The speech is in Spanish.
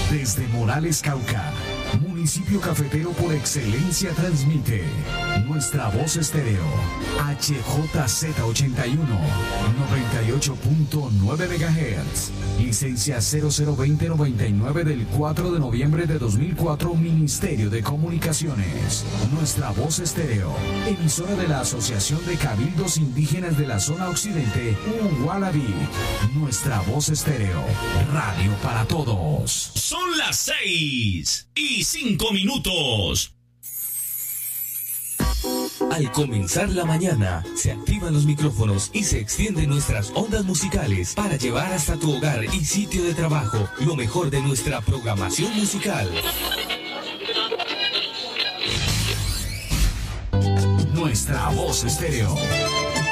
Desde Morales, Cauca, municipio cafetero por excelencia, transmite Nuestra Voz Estéreo, HJZ81, 98.9 MHz, licencia 002099 del 4 de noviembre de 2004, Ministerio de Comunicaciones. Nuestra Voz Estéreo, emisora de la Asociación de Cabildos Indígenas de la Zona Occidente, Ugualabí. Nuestra Voz Estéreo, radio para todos. Son las 6:05. Al comenzar la mañana, se activan los micrófonos y se extienden nuestras ondas musicales para llevar hasta tu hogar y sitio de trabajo lo mejor de nuestra programación musical. Nuestra Voz Estéreo.